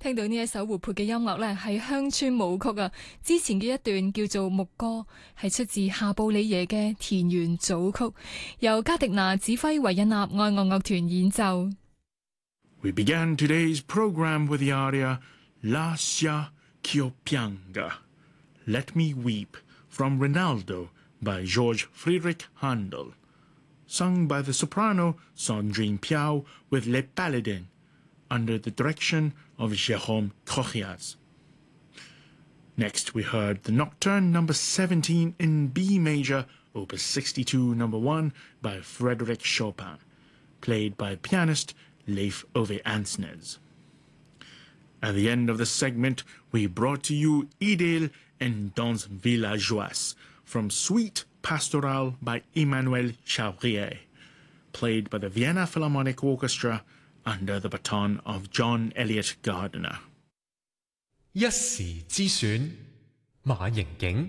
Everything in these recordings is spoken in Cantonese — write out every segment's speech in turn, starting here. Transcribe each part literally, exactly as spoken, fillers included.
聽到呢一首活潑嘅音樂呢，係鄉村舞曲啊。之前嘅一段叫做牧歌，係出自夏布里耶嘅田園組曲，由加迪拿指揮維也納愛樂樂團演奏。 We began today's program with the aria Lascia ch'io pianga, Let Me Weep from Rinaldo by George Friedrich Handel, sung by the soprano Sandrine Piau with Les Paladins under the direction of Jérôme Trochiaz. Next we heard the Nocturne number seventeen in B major, opus sixty-two number one by Frédéric Chopin, played by pianist Leif Ove Ansnes. At the end of the segment, we brought to you Idylle and Danse Villageoise from Suite Pastorale by Emmanuel Chabrier, played by the Vienna Philharmonic Orchestra under the baton of John Eliot Gardiner. 一時之選，馬盈景。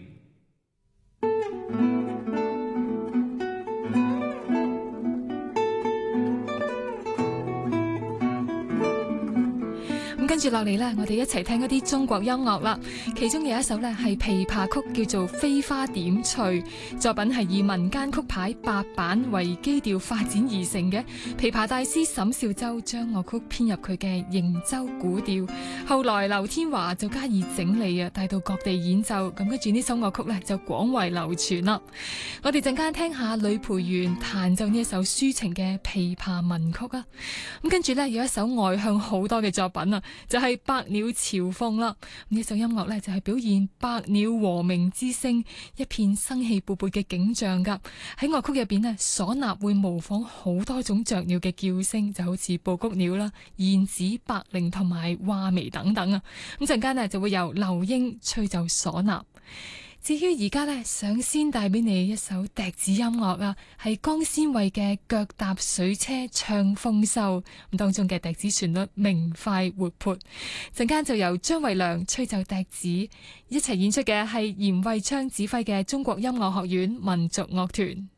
跟住落嚟呢，我哋一齊聽一啲中國音樂啦。其中有一首呢係琵琶曲，叫做《飛花點翠》，作品係以民間曲牌八版為基調發展而成嘅。琵琶大師沈少洲將樂曲編入佢嘅瀛洲古調，後來劉天華就加以整理啊，帶到各地演奏。咁跟住呢首樂曲呢就廣為流傳啦。我哋陣間聽下呂培元彈奏呢一首抒情嘅琵琶民曲啊。咁跟住呢有一首外向好多嘅作品啊。就係、是、百鳥朝鳳啦，呢首音樂呢，就係、是、表現百鳥和鳴之聲，一片生氣勃勃嘅景象噶。喺樂曲入邊呢，嗩吶會模仿好多種雀鳥嘅叫聲，就好似布谷鳥啦、燕子、白靈同埋畫眉等等啊。咁陣間呢，就會由劉英吹奏嗩吶。至於而家呢，想先帶俾你一首笛子音樂啊，係江先慧嘅腳踏水車唱豐收，咁當中嘅笛子旋律明快活潑。陣間就由張惠良吹奏笛子，一齊演出嘅係嚴惠昌指揮嘅中國音樂學院民族樂團。